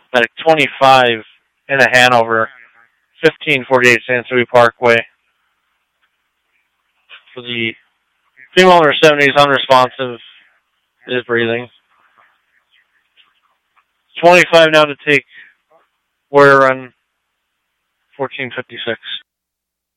Medic 25 in a Hanover, 1548 Sansui Parkway. For the female under 70s, unresponsive, is breathing. 25 now to take Warrior Run 1456.